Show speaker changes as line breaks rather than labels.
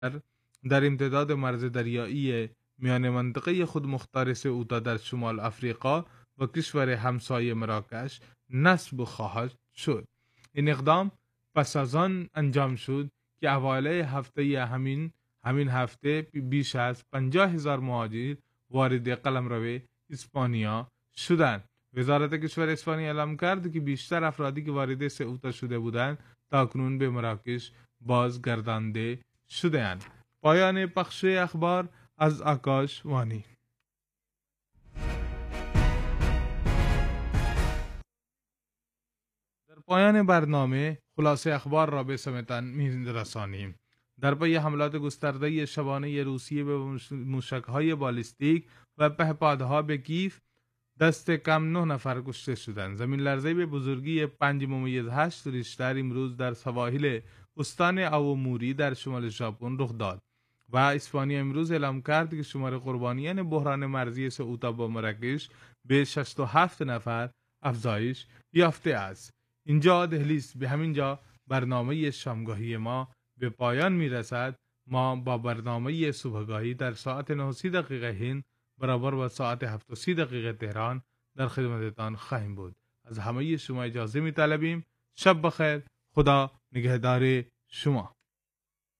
در امتداد مرز دریایی میان منطقه خود مختار سئوتا در شمال افریقا و کشور همسایه مراکش نصب خواهد شد. این اقدام پس از آن انجام شد که اوایل هفته همین هفته بیش از 50,000 مهاجر وارد قلمرو اسپانیا شدند. وزارت کشور اسپانیا اعلام کرد که بیشتر افرادی که وارد سئوتا شده بودند تاکنون به مراکش بازگردانده شده‌اند. پایان پخش اخبار از آکاشوانی. در پایان برنامه خلاصه اخبار را به سمتان می‌رسانیم. در پی حملات گسترده شبانه روسیه به موشک‌های بالیستیک و پهپادها به کیف دست کم 9 نفر کشته شدند. زمین لرزه به بزرگی 5.8 ریشتر امروز در سواحل استان آواموری در شمال ژاپن رخ داد و اسپانیا امروز اعلام کرد که شمار قربانیان بحران مرزی سئوتا با مراکش به 67 نفر افزایش یافته است. اینجا دهلیز، به همین جا برنامه شامگاهی ما به پایان میرسد. ما با برنامه صبحگاهی در ساعت 9:30 هند برابر با ساعت 7:30 تهران در خدمتتان خواهیم بود. از همه شما اجازه می طلبیم. شب بخیر. خدا نگهدار شما.